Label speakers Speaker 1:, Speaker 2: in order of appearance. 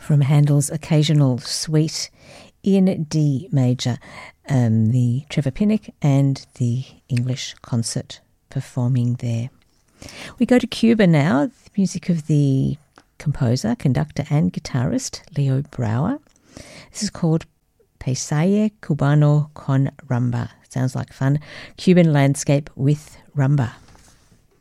Speaker 1: from Handel's Occasional Suite in D major, the Trevor Pinnock and the English Concert performing there. We go to Cuba now, the music of the composer, conductor and guitarist Leo Brouwer. This is called Paisaje Cubano con Rumba. Sounds like fun. Cuban landscape with rumba.